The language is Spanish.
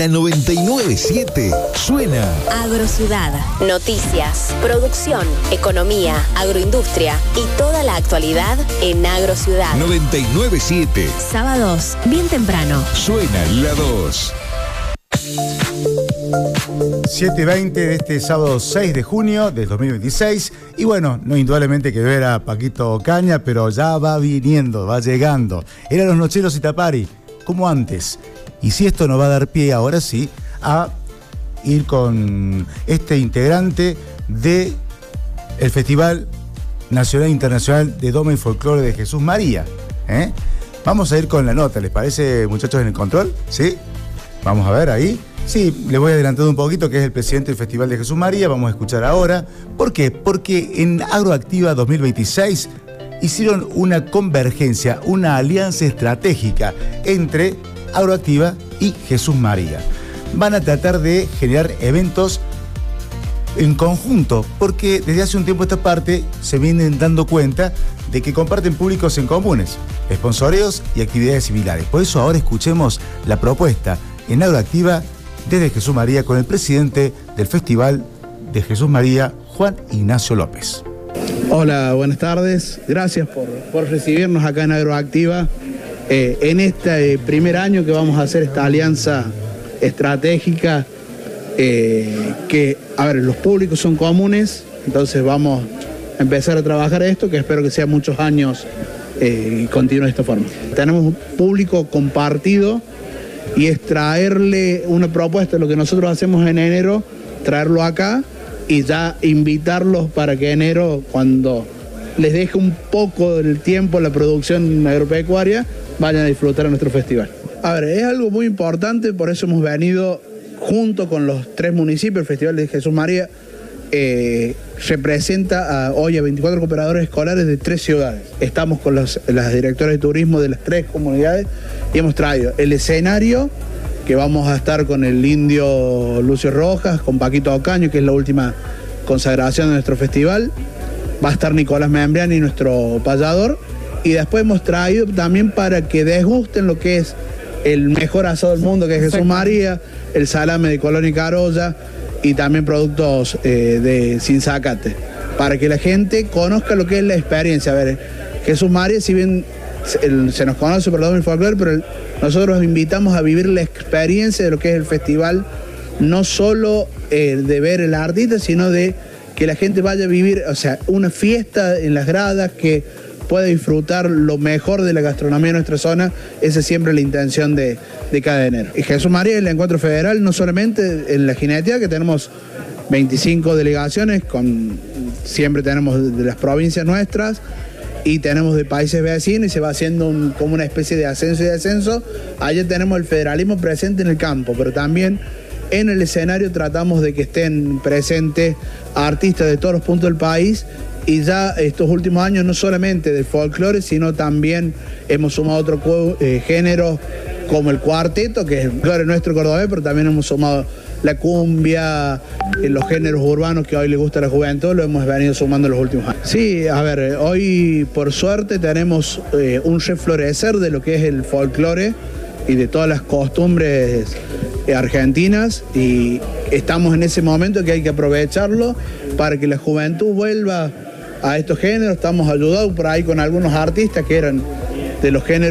La 99.7 suena Agrociudad. Noticias, producción, economía, agroindustria y toda la actualidad en Agrociudad. 99.7. Sábados, bien temprano. Suena la 2. 7:20 de este sábado 6 de junio del 2026. Y bueno, no indudablemente que ver a Paquito Ocaña, pero ya va viniendo, va llegando. Eran los Nocheros Itapari, como antes. Y si esto nos va a dar pie ahora sí a ir con este integrante del Festival Nacional e Internacional de Doma y Folclore de Jesús María. Vamos a ir con la nota, ¿les parece, muchachos, en el control? ¿Sí? Vamos a ver ahí. Sí, les voy adelantando un poquito que es el presidente del Festival de Jesús María. Vamos a escuchar ahora. ¿Por qué? Porque en Agroactiva 2026 hicieron una convergencia, una alianza estratégica entre Agroactiva y Jesús María. Van a tratar de generar eventos en conjunto, porque desde hace un tiempo a esta parte se vienen dando cuenta de que comparten públicos en comunes, sponsoreos y actividades similares. Por eso ahora escuchemos la propuesta en Agroactiva desde Jesús María con el presidente del Festival de Jesús María, Juan Ignacio López. Hola, buenas tardes. Gracias por recibirnos acá en Agroactiva. En este primer año que vamos a hacer esta alianza estratégica, que, a ver, los públicos son comunes, entonces vamos a empezar a trabajar esto, que espero que sea muchos años y continúe de esta forma. Tenemos un público compartido y es traerle una propuesta, lo que nosotros hacemos en enero, traerlo acá y ya invitarlos para que enero, cuando les deje un poco del tiempo la producción agropecuaria, vayan a disfrutar de nuestro festival. A ver, es algo muy importante, por eso hemos venido junto con los 3 municipios. El Festival de Jesús María representa hoy a 24 cooperadores escolares de 3 ciudades. Estamos con las directoras de turismo de las 3 comunidades y hemos traído el escenario, que vamos a estar con el indio Lucio Rojas, con Paquito Ocaña, que es la última consagración de nuestro festival. Va a estar Nicolás Membriani, nuestro payador. Y después hemos traído también para que desgusten lo que es el mejor asado del mundo, que es Jesús María, el salame de Colonia y Carolla y también productos de Sinzacate, para que la gente conozca lo que es la experiencia. A ver, Jesús María, si bien se nos conoce por el folclore, pero nosotros invitamos a vivir la experiencia de lo que es el festival, no solo de ver el artista, sino de que la gente vaya a vivir, o sea, una fiesta en las gradas, que pueda disfrutar lo mejor de la gastronomía de nuestra zona. Esa es siempre la intención de cada enero. Y Jesús María, el encuentro federal, no solamente en la jineteada, que tenemos 25 delegaciones, siempre tenemos de las provincias nuestras, y tenemos de países vecinos, y se va haciendo como una especie de ascenso y descenso. Allá tenemos el federalismo presente en el campo, pero también en el escenario tratamos de que estén presentes artistas de todos los puntos del país. Y ya estos últimos años, no solamente del folclore, sino también hemos sumado otro género como el cuarteto, que es el folclore nuestro cordobés, pero también hemos sumado la cumbia, los géneros urbanos que hoy le gusta a la juventud, lo hemos venido sumando en los últimos años. Sí, a ver, hoy por suerte tenemos un reflorecer de lo que es el folclore y de todas las costumbres argentinas, y estamos en ese momento que hay que aprovecharlo para que la juventud vuelva a estos géneros. Estamos ayudados por ahí con algunos artistas que eran de los géneros